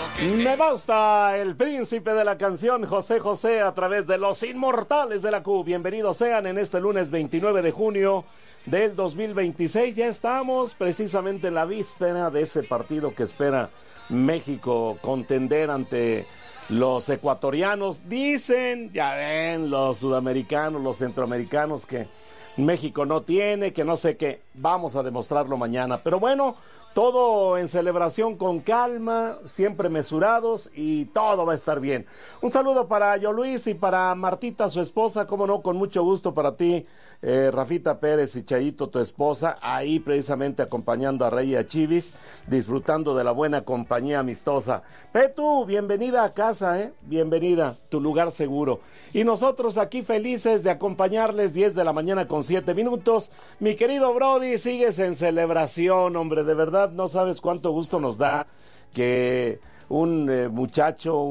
Me basta, el príncipe de la canción, José José, a través de los inmortales de la Q. Bienvenidos sean en este lunes 29 de junio del 2026. Ya estamos precisamente en la víspera de ese partido que espera México contender ante los ecuatorianos. Dicen, ya ven, los sudamericanos, los centroamericanos, que México no tiene, que no sé qué. Vamos a demostrarlo mañana. Pero bueno, todo en celebración con calma, siempre mesurados y todo va a estar bien. Un saludo para Yo Luis y para Martita, su esposa, cómo no, con mucho gusto para ti, Rafita Pérez y Chayito, tu esposa, ahí precisamente acompañando a Rey y a Chivis, disfrutando de la buena compañía amistosa. Petu, bienvenida a casa, bienvenida, tu lugar seguro. Y nosotros aquí felices de acompañarles, 10 de la mañana con 7 minutos. Mi querido Brody, sigues en celebración, hombre, de verdad no sabes cuánto gusto nos da que un muchacho,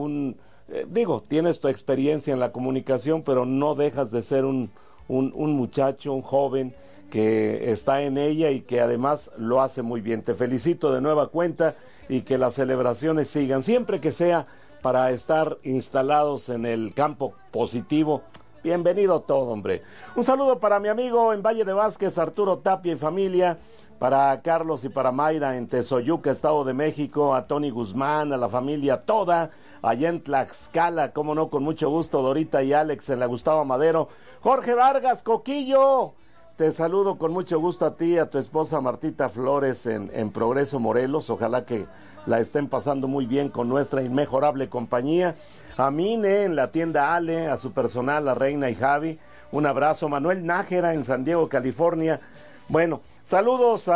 tienes tu experiencia en la comunicación, pero no dejas de ser un muchacho, un joven que está en ella y que además lo hace muy bien. Te felicito de nueva cuenta y que las celebraciones sigan, siempre que sea para estar instalados en el campo positivo. Bienvenido todo, hombre. Un saludo para mi amigo en Valle de Vázquez, Arturo Tapia y familia, para Carlos y para Mayra en Tezoyuca, Estado de México, a Tony Guzmán, a la familia toda, allá en Tlaxcala, cómo no, con mucho gusto, Dorita y Alex en la Gustavo Madero. Jorge Vargas, Coquillo, te saludo con mucho gusto a ti, a tu esposa Martita Flores en Progreso, Morelos. Ojalá que la estén pasando muy bien con nuestra inmejorable compañía. A Mine en la tienda Ale, a su personal, a Reina y Javi. Un abrazo. Manuel Nájera en San Diego, California. Bueno, saludos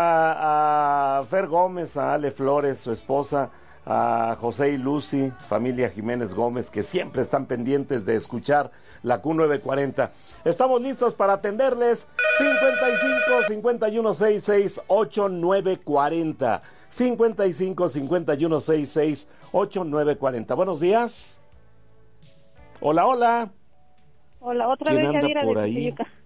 a Fer Gómez, a Ale Flores, su esposa, a José y Lucy, familia Jiménez Gómez, que siempre están pendientes de escuchar la Q940. Estamos listos para atenderles. 55-5166-8940. 55-5166-8940. Buenos días. Hola, hola. Hola, otra ¿Quién vez anda Yadira por de ahí? Tizuyuca.